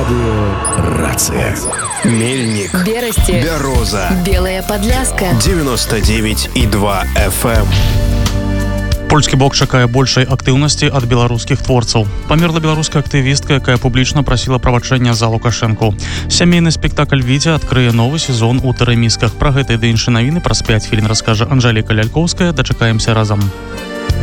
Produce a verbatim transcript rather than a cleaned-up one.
Радио «Рация». Мельник, Берасти, Бяроза, Белая Подляска, девяносто девять и два эф эм. Польскі бок чакае большай актыўнасці ад беларускіх творцаў. Памерла беларуская актывістка, якая публічна прасіла прабачэння за Лукашэнку. Сямейны спектакль «Віця» адкрые новы сезон у Тэрэмісках. Пра гэта і ды іншыя навіны праз пяць хвілін раскажа Анжэліка Лялькоўская. Дачакаемся разам.